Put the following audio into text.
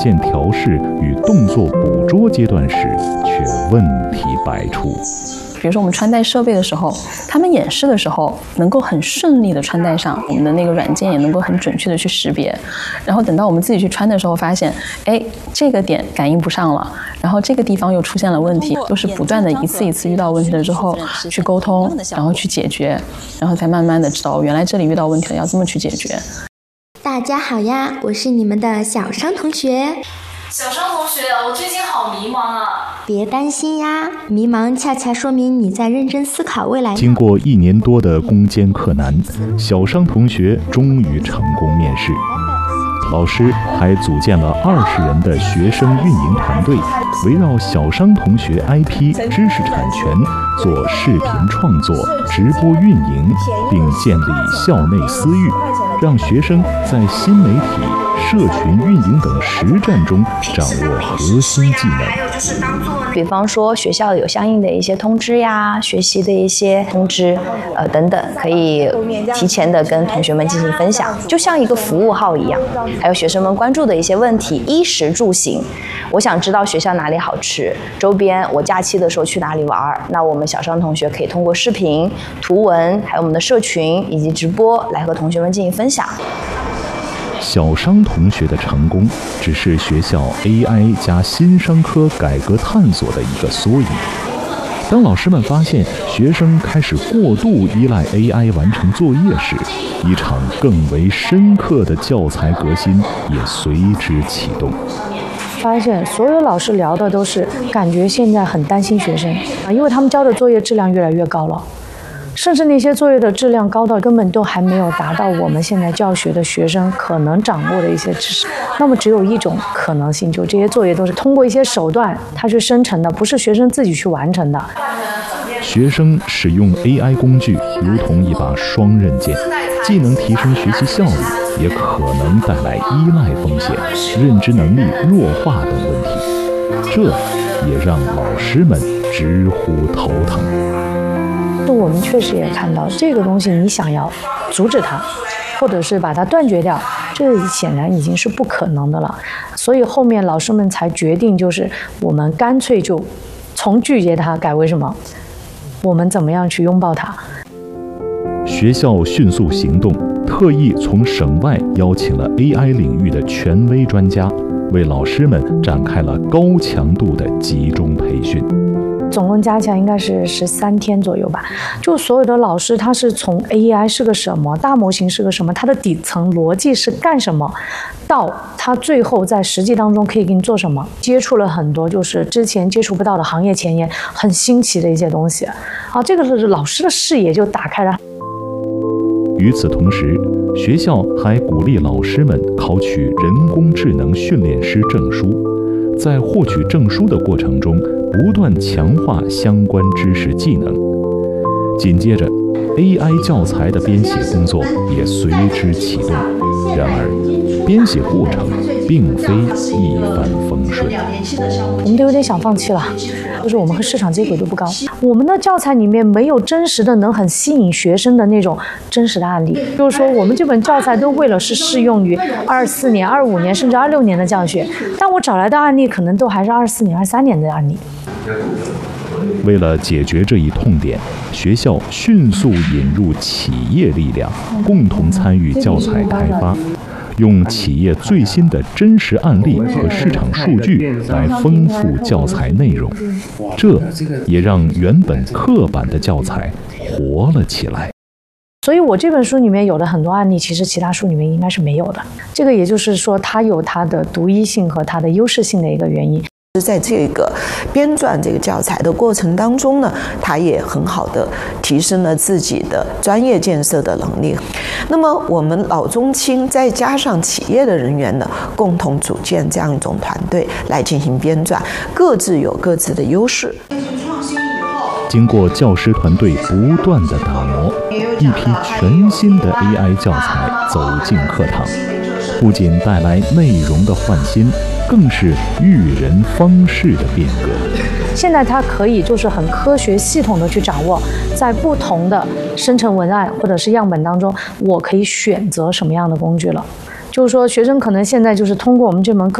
件调试与动作捕捉阶段时，却问题百出。 比如说我们穿戴设备的时候，他们演示的时候能够很顺利的穿戴上，我们的那个软件也能够很准确的去识别。然后等到我们自己去穿的时候，发现，哎，这个点感应不上了，然后这个地方又出现了问题，就是不断的一次一次遇到问题了之后去沟通，然后去解决，然后才慢慢的知道原来这里遇到问题了，要这么去解决。 大家好呀，我是你们的小商同学。 小商同学，我最近好迷茫啊！ 别担心呀，迷茫恰恰说明你在认真思考未来。 经过1年多的攻坚克难，小商同学终于成功面试。老师还组建了20人的学生运营团队，围绕小商同学 IP 知识产权做视频创作、直播运营，并建立校内私域，让学生在新媒体、社群运营等实战中掌握核心技能。 比方说学校有相应的一些通知呀，学习的一些通知，等等，可以提前的跟同学们进行分享，就像一个服务号一样。还有学生们关注的一些问题，衣食住行，我想知道学校哪里好吃，周边我假期的时候去哪里玩，那我们小商同学可以通过视频、图文，还有我们的社群以及直播来和同学们进行分享。 小商同学的成功，只是学校 AI 加新商科改革探索的一个缩影。当老师们发现学生开始过度依赖 AI 完成作业时，一场更为深刻的教材革新也随之启动。 发现所有老师聊的都是感觉现在很担心学生啊，因为他们交的作业质量越来越高了。甚至那些作业的质量高到根本都还没有达到我们现在教学的学生可能掌握的一些知识，那么只有一种可能性，就这些作业都是通过一些手段它去生成的，不是学生自己去完成的。 学生使用 AI 工具如同一把双刃剑，既能提升学习效率，也可能带来依赖风险、认知能力弱化等问题，这也让老师们直呼头疼。 我们确实也看到这个东西，你想要阻止它，或者是把它断绝掉，这显然已经是不可能的了。所以后面老师们才决定，就是我们干脆就从拒绝它改为什么？我们怎么样去拥抱它？ 学校迅速行动，特意从省外邀请了 AI 领域的权威专家，为老师们展开了高强度的集中培训。 总共加起来应该是13天左右吧。就所有的老师，他是从 AI 是个什么，大模型是个什么，它的底层逻辑是干什么，到他最后在实际当中可以给你做什么，接触了很多就是之前接触不到的行业前沿，很新奇的一些东西。啊，这个是老师的视野就打开了。 与此同时，学校还鼓励老师们考取人工智能训练师证书，在获取证书的过程中，不断强化相关知识技能。紧接着 AI 教材的编写工作也随之启动。然而编写过程并非一帆风顺， 我们都有点想放弃了，就是我们和市场接轨度不高，我们的教材里面没有真实的能很吸引学生的那种真实的案例。就是说我们这本教材都为了是适用于24年、25年甚至26年的教学，但我找来的案例可能都还是24年、23年的案例。 为了解决这一痛点，学校迅速引入企业力量，共同参与教材开发，用企业最新的真实案例和市场数据来丰富教材内容，这也让原本刻板的教材活了起来。 所以我这本书里面有的很多案例，其实其他书里面应该是没有的。这个也就是说，它有它的独一性和它的优势性的一个原因。 在这个编撰这个教材的过程当中呢，他也很好的提升了自己的专业建设的能力。那么我们老中青再加上企业的人员呢，共同组建这样一种团队来进行编撰，各自有各自的优势。 经过教师团队不断的打磨，一批全新的 AI 教材走进课堂，不仅带来内容的焕新，更是育人方式的变革。 现在它可以就是很科学系统的去掌握，在不同的生成文案或者是样本当中，我可以选择什么样的工具了。就是说学生可能现在就是通过我们这门课